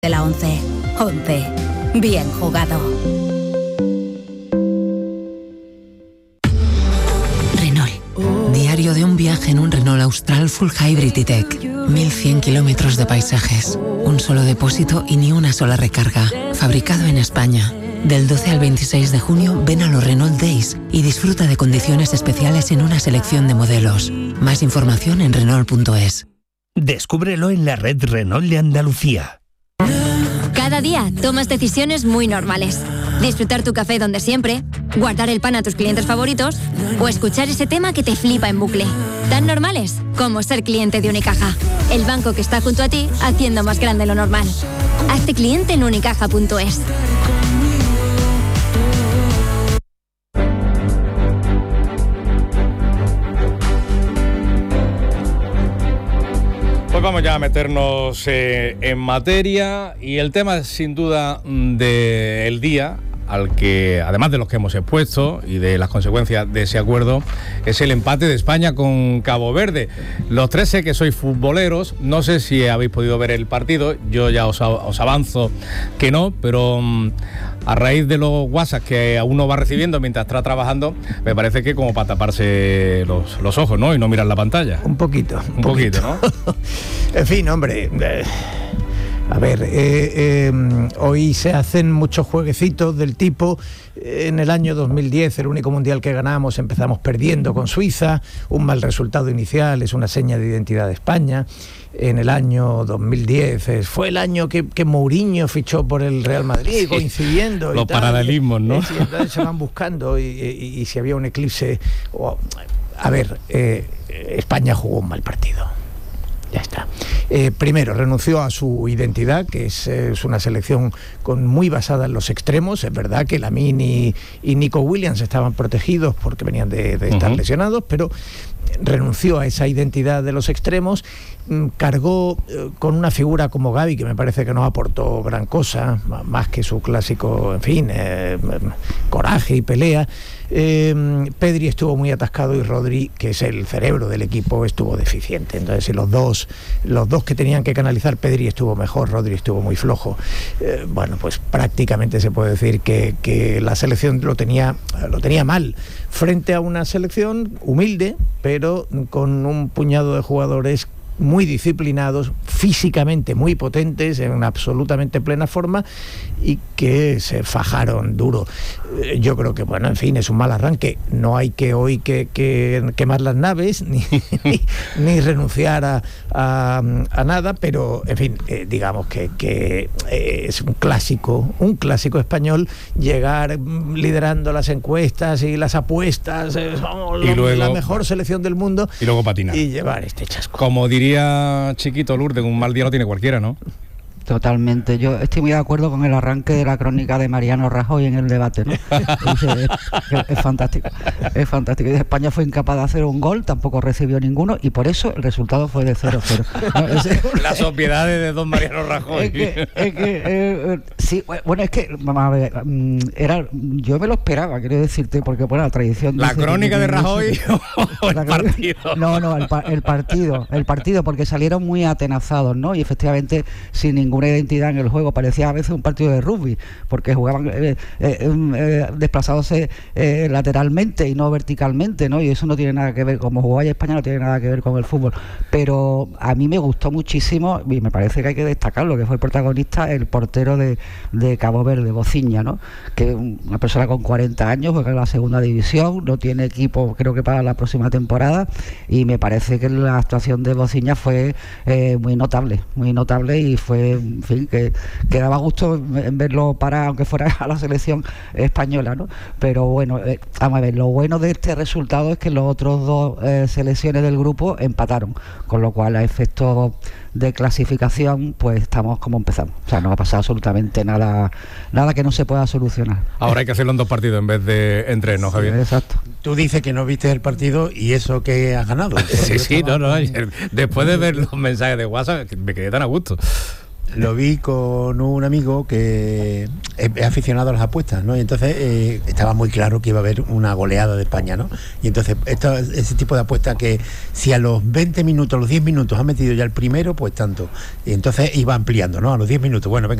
de la 11. 11. Bien jugado. Renault. Diario de un viaje en un Renault Austral Full Hybrid E-Tech. 1100 kilómetros de paisajes. Un solo depósito y ni una sola recarga. Fabricado en España. Del 12 al 26 de junio ven a los Renault Days y disfruta de condiciones especiales en una selección de modelos. Más información en Renault.es. Descúbrelo en la red Renault de Andalucía. Cada día tomas decisiones muy normales. Disfrutar tu café donde siempre, guardar el pan a tus clientes favoritos o escuchar ese tema que te flipa en bucle. Tan normales como ser cliente de Unicaja. El banco que está junto a ti haciendo más grande lo normal. Hazte cliente en unicaja.es. Vamos ya a meternos en materia, y el tema sin duda del día, al que además de los que hemos expuesto y de las consecuencias de ese acuerdo, es el empate de España con Cabo Verde. Los tres sé que sois futboleros, no sé si habéis podido ver el partido, yo ya os avanzo que no, pero a raíz de los WhatsApp que uno va recibiendo mientras está trabajando, me parece que como para taparse los ojos, ¿no? Y no mirar la pantalla. Un poquito, ¿no? En fin, hombre, a ver, hoy se hacen muchos jueguecitos del tipo, en el año 2010, el único mundial que ganamos, empezamos perdiendo con Suiza, un mal resultado inicial es una seña de identidad de España. En el año 2010 fue el año que Mourinho fichó por el Real Madrid, sí, coincidiendo. Los paralelismos, ¿no? Y entonces se van buscando y si había un eclipse. A ver, España jugó un mal partido. Ya está. Primero, renunció a su identidad, que es una selección muy basada en los extremos. Es verdad que Lamine y Nico Williams estaban protegidos porque venían de estar lesionados, pero renunció a esa identidad de los extremos, cargó con una figura como Gavi, que me parece que no aportó gran cosa, más que su clásico, en fin, coraje y pelea. Pedri estuvo muy atascado y Rodri, que es el cerebro del equipo, estuvo deficiente. Entonces, si los dos que tenían que canalizar, Pedri estuvo mejor, Rodri estuvo muy flojo. Bueno, pues prácticamente se puede decir que la selección lo tenía mal, frente a una selección humilde, pero con un puñado de jugadores muy disciplinados, físicamente muy potentes, en absolutamente plena forma, y que se fajaron duro. Yo creo que, bueno, en fin, es un mal arranque. No hay que hoy que quemar las naves ni renunciar a nada, pero, en fin, digamos que es un clásico español llegar liderando las encuestas y las apuestas, y luego, la mejor selección del mundo, y luego patinar y llevar este chasco. Como diría Chiquito Lourdes, un mal día lo tiene cualquiera, ¿no? Totalmente. Yo estoy muy de acuerdo con el arranque de la crónica de Mariano Rajoy en el debate, ¿no? Es fantástico. Es fantástico. Y España fue incapaz de hacer un gol, tampoco recibió ninguno, y por eso el resultado fue de 0-0. ¿No? Las obviedades de don Mariano Rajoy. Sí, bueno, es que, vamos a ver, yo me lo esperaba, quiero decirte, porque bueno, la tradición... ¿La crónica de Rajoy o el partido? No, el partido, porque salieron muy atenazados, ¿no? Y efectivamente, sin ninguna identidad en el juego, parecía a veces un partido de rugby, porque jugaban desplazándose lateralmente y no verticalmente, ¿no? Y eso no tiene nada que ver, como jugaba España, no tiene nada que ver con el fútbol. Pero a mí me gustó muchísimo, y me parece que hay que destacarlo, que fue el protagonista, el portero de Cabo Verde, Bociña, ¿no? Que es una persona con 40 años, juega en la segunda división, no tiene equipo, creo que para la próxima temporada, y me parece que la actuación de Bociña fue muy notable, y fue, en fin, que daba gusto en verlo para, aunque fuera a la selección española, ¿no? Pero bueno, vamos a ver, lo bueno de este resultado es que los otros dos selecciones del grupo empataron, con lo cual a efectos de clasificación, pues estamos como empezamos. O sea, no ha pasado absolutamente nada que no se pueda solucionar. Ahora hay que hacerlo en 2 partidos en vez de en 3, ¿no, Javier? Exacto. Tú dices que no viste el partido y eso que has ganado. Sí, no. Después de ver los mensajes de WhatsApp, me quedé tan a gusto. lo vi con un amigo que es aficionado a las apuestas, ¿no? Y entonces estaba muy claro que iba a haber una goleada de España, ¿no? Y entonces ese tipo de apuesta que si a los 20 minutos, a los 10 minutos ha metido ya el primero, pues tanto. Y entonces iba ampliando, ¿no? A los 10 minutos, bueno, venga,